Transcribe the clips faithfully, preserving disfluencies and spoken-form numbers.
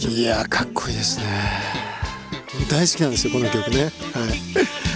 いやーかっこいいですね。大好きなんですよこの曲ね、はい、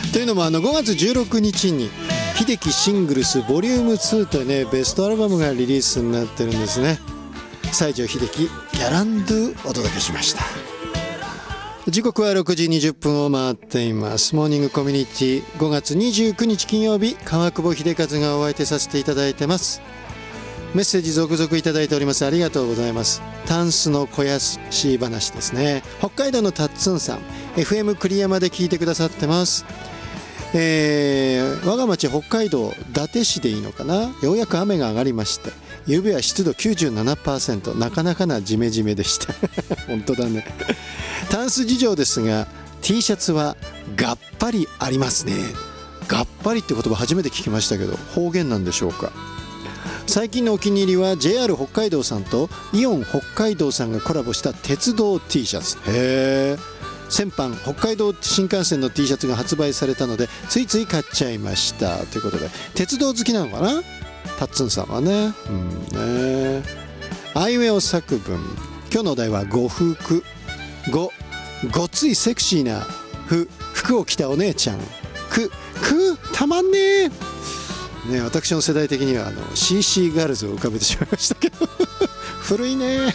というのもあのごがつじゅうろくにちに秀樹シングルスボリュームツーというねベストアルバムがリリースになってるんですね。西城秀樹ギャランドゥお届けしました。時刻はろくじにじゅっぷんを回っています。モーニングコミュニティごがつにじゅうくにち金曜日、川久保秀和がお相手させていただいてます。メッセージ続々いただいております。ありがとうございます。タンスの肥やし話ですね。北海道のタッツンさん エフエム 栗山で聞いてくださってます。えー、我が町北海道伊達市でいいのかな、ようやく雨が上がりまして、夕べは湿度 きゅうじゅうななパーセント、 なかなかなジメジメでした本当だね。タンス事情ですが T シャツはがっぱりありますね。がっぱりって言葉初めて聞きましたけど、方言なんでしょうか。最近のお気に入りは ジェイアール 北海道さんとイオン北海道さんがコラボした鉄道 T シャツ。へー、先般北海道新幹線の T シャツが発売されたのでついつい買っちゃいましたということで、鉄道好きなのかなタッツンさんはね。うんね。あいうえお作文、今日のお題は呉服。ご、ごついセクシーなふ、服を着たお姉ちゃん。く、く、たまんねえね。私の世代的にはあの シーシー ガールズを浮かべてしまいましたけど古いね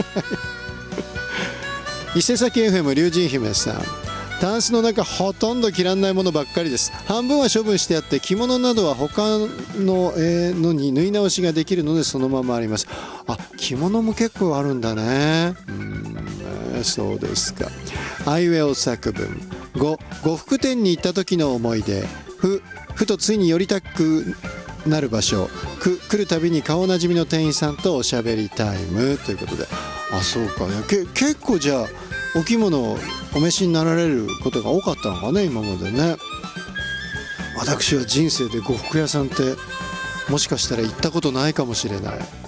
伊勢崎 エフエム 龍神姫さん、タンスの中ほとんど着らんないものばっかりです。半分は処分してあって着物などは他の、えー、のに縫い直しができるのでそのままあります。あ、着物も結構あるんだね。うーん、ね、そうですか。あいうえお作文。ご、呉服店に行った時の思い出。ふ、ふとついに寄りたくなる場所。く、来るたびに顔なじみの店員さんとおしゃべりタイムということで、あ、そうか、け結構じゃあお着物をお召しになられることが多かったのかね今までね。私は人生で呉服屋さんってもしかしたら行ったことないかもしれない。